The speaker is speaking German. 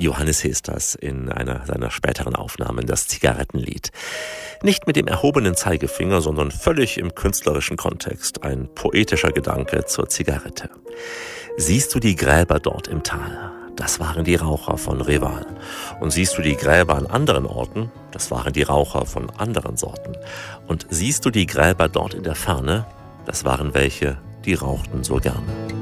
Johannes Hesters in einer seiner späteren Aufnahmen, das Zigarettenlied. Nicht mit dem erhobenen Zeigefinger, sondern völlig im künstlerischen Kontext. Ein poetischer Gedanke zur Zigarette. Siehst du die Gräber dort im Tal? Das waren die Raucher von Reval. Und siehst du die Gräber an anderen Orten? Das waren die Raucher von anderen Sorten. Und siehst du die Gräber dort in der Ferne? Das waren welche, die rauchten so gerne.